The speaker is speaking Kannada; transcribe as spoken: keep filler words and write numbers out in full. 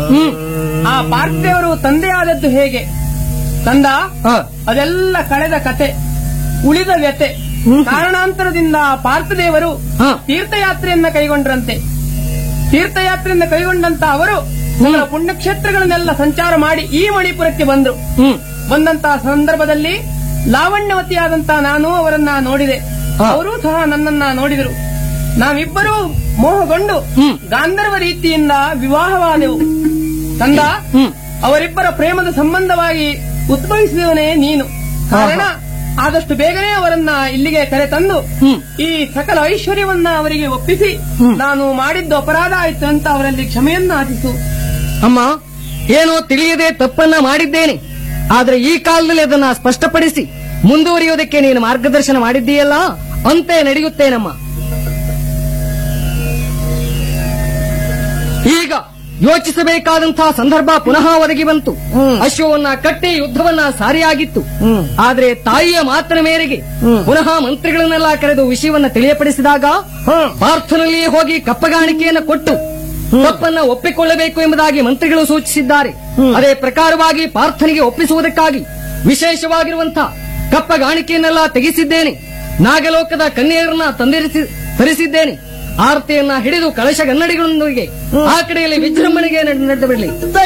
ಹ್ಮ್ ಆ ಪಾರ್ಥಿದೇವರು ತಂದೆಯಾದದ್ದು ಹೇಗೆ ತಂದ ಆ, ಅದೆಲ್ಲ ಕಳೆದ ಕತೆ, ಉಳಿದ ವ್ಯತೆ. ಹ್ಮ್. ಕಾರಣಾಂತರದಿಂದ ಪಾರ್ಥದೇವರು ಹಾ. ತೀರ್ಥಯಾತ್ರೆಯನ್ನ ಕೈಗೊಂಡ್ರಂತೆ. ತೀರ್ಥಯಾತ್ರೆಯನ್ನ ಕೈಗೊಂಡಂತ ಅವರು ಅವರ ಪುಣ್ಯಕ್ಷೇತ್ರಗಳನ್ನೆಲ್ಲ ಸಂಚಾರ ಮಾಡಿ ಈ ಮಣಿಪುರಕ್ಕೆ ಬಂದ್ರು. ಹ್ಮ್ ಬಂದಂತಹ ಸಂದರ್ಭದಲ್ಲಿ ಲಾವಣ್ಯವತಿಯಾದಂತ ನಾನು ಅವರನ್ನ ನೋಡಿದೆ, ಹಾ. ಅವರೂ ಸಹ ನನ್ನನ್ನ ನೋಡಿದರು. ನಾವಿಬ್ಬರೂ ಮೋಹಗೊಂಡು ಹ್ಮ್. ಗಾಂಧರ್ವ ರೀತಿಯಿಂದ ವಿವಾಹವಾದೆವು. ತಂದ ಹ್ಮ್ ಅವರಿಬ್ಬರ ಪ್ರೇಮದ ಸಂಬಂಧವಾಗಿ ಉದ್ಭವಿಸಿದವನೇ ನೀನು. ಕಾರಣ ಆದಷ್ಟು ಬೇಗನೆ ಅವರನ್ನ ಇಲ್ಲಿಗೆ ಕರೆತಂದು ಹ್ಮ್. ಈ ಸಕಲ ಐಶ್ವರ್ಯವನ್ನ ಅವರಿಗೆ ಒಪ್ಪಿಸಿ ಹ್ಮ್. ನಾನು ಮಾಡಿದ್ದು ಅಪರಾಧ ಆಯ್ತು ಅಂತ ಅವರಲ್ಲಿ ಕ್ಷಮೆಯನ್ನ ಯಾಚಿಸು. ಅಮ್ಮ, ಏನೋ ತಿಳಿಯದೆ ತಪ್ಪನ್ನ ಮಾಡಿದ್ದೇನೆ. ಆದ್ರೆ ಈ ಕಾಲದಲ್ಲಿ ಅದನ್ನ ಸ್ಪಷ್ಟಪಡಿಸಿ ಮುಂದುವರಿಯುವುದಕ್ಕೆ ನೀನು ಮಾರ್ಗದರ್ಶನ ಮಾಡಿದ್ದೀಯಲ್ಲ, ಅಂತೆ ನಡೆಯುತ್ತೇನಮ್ಮ. ಈಗ ಯೋಚಿಸಬೇಕಾದಂತಹ ಸಂದರ್ಭ ಪುನಃ ಒದಗಿ ಬಂತು. ಹ್ಮ್. ಅಶ್ವವನ್ನ ಕಟ್ಟಿ ಯುದ್ಧವನ್ನ ಸಾರಿಯಾಗಿತ್ತು. ಹ್ಮ್. ಆದ್ರೆ ತಾಯಿಯ ಮಾತಿನ ಮೇರೆಗೆ ಹ್ಮ್. ಪುನಃ ಮಂತ್ರಿಗಳನ್ನೆಲ್ಲ ಕರೆದು ವಿಷಯವನ್ನ ತಿಳಿಯಪಡಿಸಿದಾಗ ಹ್ಮ್. ಪಾರ್ಥನಲ್ಲಿಯೇ ಹೋಗಿ ಕಪ್ಪಗಾಣಿಕೆಯನ್ನು ಕೊಟ್ಟು ತಪ್ಪನ್ನ ಒಪ್ಪಿಕೊಳ್ಳಬೇಕು ಎಂಬುದಾಗಿ ಮಂತ್ರಿಗಳು ಸೂಚಿಸಿದ್ದಾರೆ. ಹ್ಮ್. ಅದೇ ಪ್ರಕಾರವಾಗಿ ಪಾರ್ಥನಿಗೆ ಒಪ್ಪಿಸುವುದಕ್ಕಾಗಿ ವಿಶೇಷವಾಗಿರುವಂತಹ ಕಪ್ಪಗಾಣಿಕೆಯನ್ನೆಲ್ಲ ತೆಗೆಸಿದ್ದೇನೆ. ನಾಗಲೋಕದ ಕನ್ಯೆಯರನ್ನ ತಂದಿರಿಸಿ ತರಿಸಿದ್ದೇನೆ. ಆರತಿಯನ್ನ ಹಿಡಿದು ಕಳಶ ಗನ್ನಡಿಗಳೊಂದಿಗೆ ಆ ಕಡೆಯಲ್ಲಿ ವಿಜೃಂಭಣೆಗೆ ನಡೆದು ಬಿಡಲಿ.